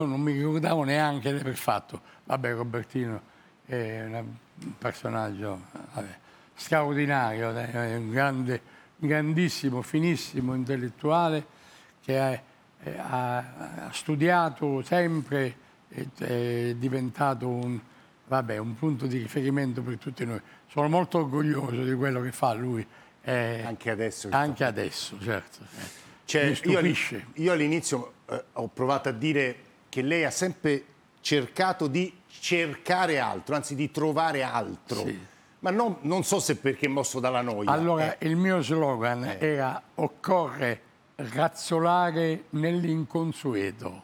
Non mi ricordavo neanche di aver fatto. Vabbè, Robertino è un personaggio straordinario, è un grandissimo, finissimo intellettuale che ha studiato sempre, è diventato un punto di riferimento per tutti noi. Sono molto orgoglioso di quello che fa lui. Anche adesso. Anche adesso, certo. Cioè, Mi stupisce. Io all'inizio ho provato a dire che lei ha sempre cercato di cercare altro, anzi di trovare altro. Sì. Ma non so se perché mosso dalla noia. Allora, il mio slogan era: occorre razzolare nell'inconsueto.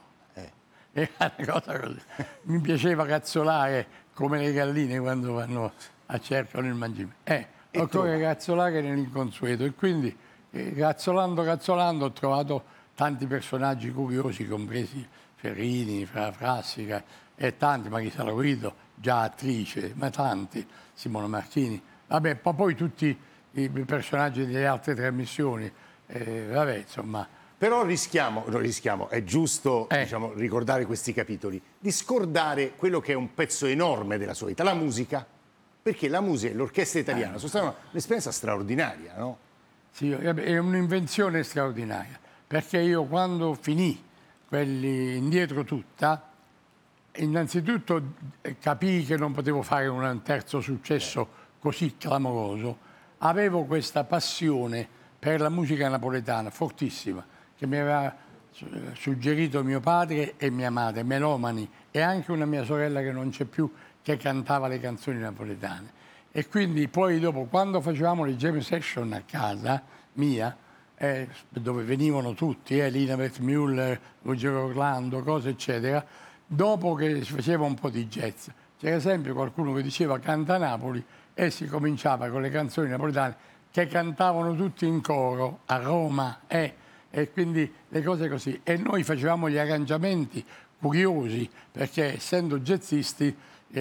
Era una cosa così. Mi piaceva razzolare come le galline quando vanno a cercare il mangime. Occorre razzolare nell'inconsueto. E quindi, razzolando, ho trovato tanti personaggi curiosi, compresi Ferrini, Frassica e tanti, Marisa Lorito, già attrice, ma tanti, Simona Martini. Vabbè, poi tutti i personaggi delle altre trasmissioni, insomma. Però rischiamo, è giusto diciamo, ricordare questi capitoli, di scordare quello che è un pezzo enorme della sua vita, la musica. Perché la musica e l'orchestra italiana sono stata un'esperienza straordinaria, no? Sì, è un'invenzione straordinaria, perché io quando finì quelli indietro tutta, innanzitutto capii che non potevo fare un terzo successo così clamoroso. Avevo questa passione per la musica napoletana fortissima, che mi aveva suggerito mio padre e mia madre, melomani, e anche una mia sorella che non c'è più, che cantava le canzoni napoletane. E quindi poi dopo, quando facevamo le jam session a casa mia, dove venivano tutti, Elisabeth Müller, Ruggero Orlando, cose eccetera, dopo che si faceva un po' di jazz, c'era sempre qualcuno che diceva canta Napoli e si cominciava con le canzoni napoletane che cantavano tutti in coro a Roma e quindi le cose così. E noi facevamo gli arrangiamenti curiosi perché essendo jazzisti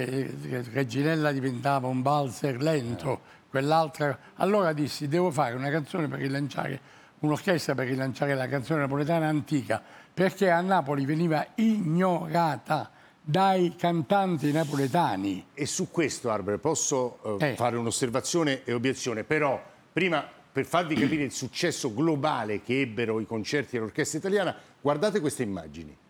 Reginella diventava un valzer lento, quell'altra. Allora dissi devo fare una canzone per rilanciare, un'orchestra per rilanciare la canzone napoletana antica, perché a Napoli veniva ignorata dai cantanti napoletani. E su questo, Arbore, posso fare un'osservazione e obiezione, però prima per farvi capire il successo globale che ebbero i concerti dell'orchestra italiana, guardate queste immagini.